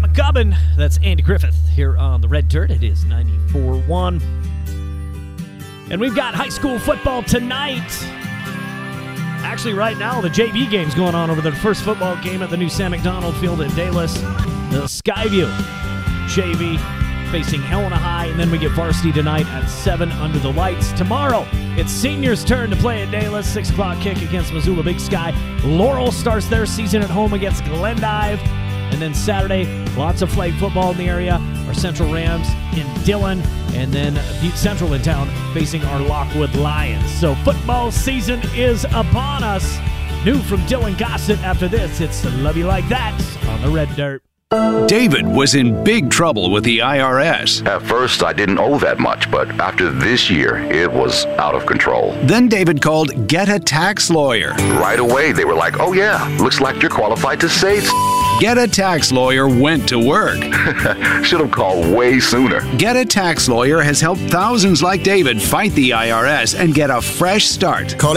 Chuck Gubbin. That's Andy Griffith here on the Red Dirt. It is 94.1. And we've got high school football tonight. Actually, right now, the JV game's going on over the first football game at the new Sam McDonald Field in Dallas. The Skyview JV facing Helena High, and then we get varsity tonight at 7 under the lights. Tomorrow, it's seniors' turn to play at Dallas. 6 o'clock kick against Missoula Big Sky. Laurel starts their season at home against Glendive. And then Saturday, lots of flag football in the area. Our Central Rams in Dillon, and then Butte Central in town facing our Lockwood Lions. So football season is upon us. New from Dylan Gossett after this, it's Love You Like That on the Red Dirt. David was in big trouble with the IRS. At first, I didn't owe that much, but after this year, it was out of control. Then David called Get a Tax Lawyer. Right away, they were like, oh yeah, looks like you're qualified to save. Get a Tax Lawyer went to work. Should have called way sooner. Get a Tax Lawyer has helped thousands like David fight the IRS and get a fresh start. Call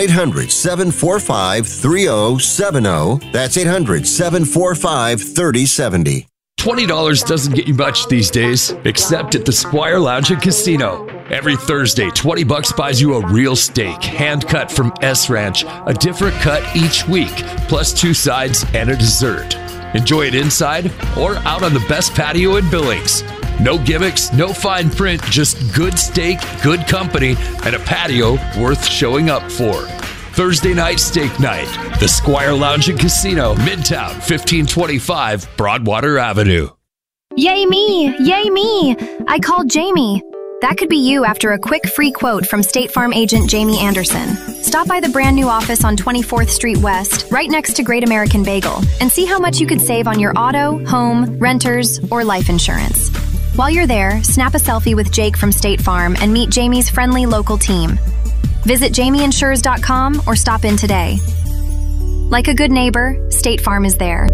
800-745-3070. That's 800-745-3070. $20 doesn't get you much these days, except at the Squire Lounge and Casino. Every Thursday, $20 buys you a real steak, hand-cut from S Ranch, a different cut each week, plus 2 sides and a dessert. Enjoy it inside or out on the best patio in Billings. No gimmicks, no fine print, just good steak, good company, and a patio worth showing up for. Thursday night steak night. The Squire Lounge and Casino, Midtown, 1525 Broadwater Avenue. Yay me! Yay me! I called Jamie. That could be you after a quick free quote from State Farm agent Jamie Anderson. Stop by the brand new office on 24th Street West, right next to Great American Bagel, and see how much you could save on your auto, home, renters, or life insurance. While you're there, snap a selfie with Jake from State Farm and meet Jamie's friendly local team. Visit jamieinsures.com or stop in today. Like a good neighbor, State Farm is there.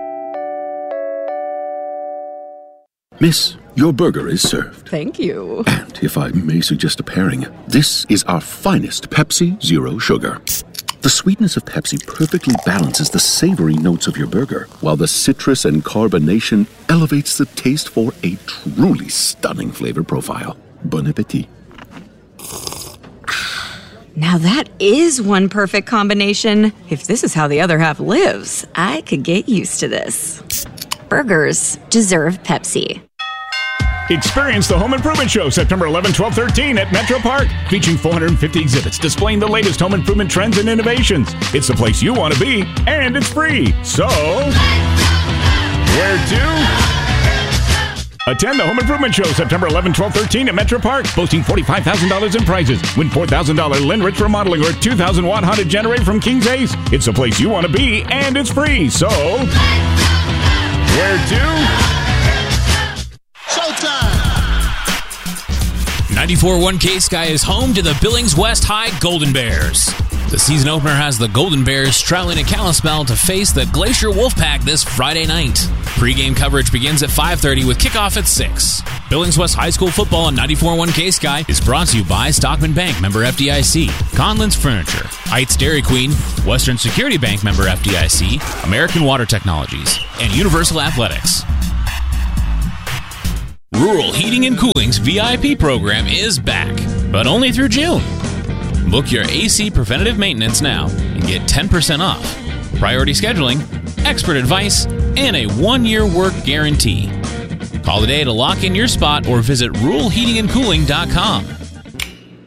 Miss, your burger is served. Thank you. And if I may suggest a pairing, this is our finest Pepsi Zero Sugar. The sweetness of Pepsi perfectly balances the savory notes of your burger, while the citrus and carbonation elevates the taste for a truly stunning flavor profile. Bon appetit. Now that is one perfect combination. If this is how the other half lives, I could get used to this. Burgers deserve Pepsi. Experience the Home Improvement Show September 11, 12, 13 at Metro Park, featuring 450 exhibits displaying the latest home improvement trends and innovations. It's the place you want to be, and it's free. So, where to? Attend the Home Improvement Show September 11, 12, 13 at Metro Park, boasting $45,000 in prizes. Win $4,000 Linrich remodeling or a 2,000-watt Honda generator from King's Ace. It's the place you want to be, and it's free. So, where to? Showtime! 94.1 K-Sky is home to the Billings West High Golden Bears. The season opener has the Golden Bears traveling to Kalispell to face the Glacier Wolfpack this Friday night. Pre-game coverage begins at 5:30 with kickoff at 6. Billings West High School football on 94.1 K-Sky is brought to you by Stockman Bank, member FDIC, Conlon's Furniture, Heights Dairy Queen, Western Security Bank, member FDIC, American Water Technologies, and Universal Athletics. Rural Heating and Cooling's VIP program is back, but only through June. Book your AC preventative maintenance now and get 10% off. Priority scheduling, expert advice, and a 1-year work guarantee. Call today to lock in your spot or visit ruralheatingandcooling.com.